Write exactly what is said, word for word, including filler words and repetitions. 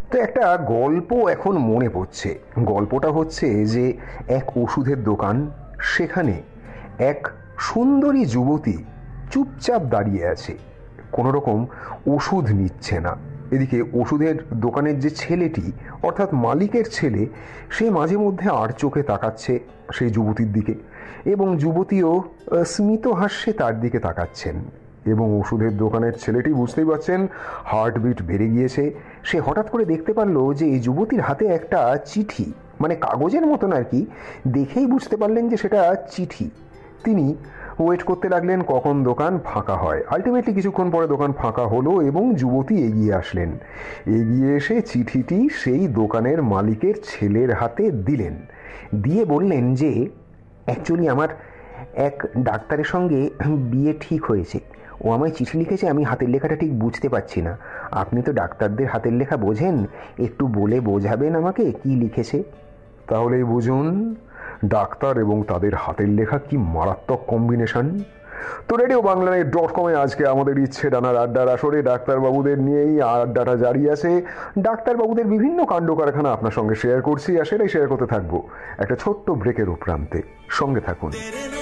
তো একটা গল্প এখন মনে পড়ছে। গল্পটা হচ্ছে যে এক ওষুধের দোকান, সেখানে এক সুন্দরী যুবতী চুপচাপ দাঁড়িয়ে আছে, কোনো রকম ওষুধ নিচ্ছে না। এদিকে ওষুধের দোকানের যে ছেলেটি, অর্থাৎ মালিকের ছেলে, সে মাঝে মধ্যে আর চোখে তাকাচ্ছে সেই যুবতীর দিকে, এবং যুবতীও আহ, স্মিত হাস্যে তার দিকে তাকাচ্ছেন। এবং ওষুধের দোকানের ছেলেটি, বুঝতেই পারছেন, হার্টবিট বেড়ে গিয়েছে। সে হঠাৎ করে দেখতে পারলো যে এই যুবতীর হাতে একটা চিঠি, মানে কাগজের মতন আর কি। দেখেই বুঝতে পারলেন যে সেটা চিঠি। তিনি ওয়েট করতে লাগলেন কখন দোকান ফাঁকা হয়। আলটিমেটলি কিছুক্ষণ পরে দোকান ফাঁকা হলো এবং যুবতী এগিয়ে আসলেন। এগিয়ে এসে চিঠিটি সেই দোকানের মালিকের ছেলের হাতে দিলেন, দিয়ে বললেন যে অ্যাকচুয়ালি আমার এক ডাক্তারের সঙ্গে বিয়ে ঠিক হয়েছে। ও আমায় চিঠি লিখেছে, আমি হাতের লেখাটা ঠিক বুঝতে পারছি না। আপনি তো ডাক্তারদের হাতের লেখা বোঝেন, একটু বলে বোঝাবেন আমাকে কি লিখেছে? তাহলেই বুঝুন ডাক্তার এবং তাদের হাতের লেখা কি মারাত্মক কম্বিনেশন। তো রেডিও বাংলা ডট কমে আজকে আমাদের ইচ্ছে ডানার আড্ডার আসরে ডাক্তারবাবুদের নিয়েই আড্ডাটা জারি আছে। ডাক্তারবাবুদের বিভিন্ন কাণ্ড কারখানা আপনার সঙ্গে শেয়ার করছি, আর সেটাই শেয়ার করতে থাকবো একটা ছোট্ট ব্রেকের উপরান্তে। সঙ্গে থাকুন।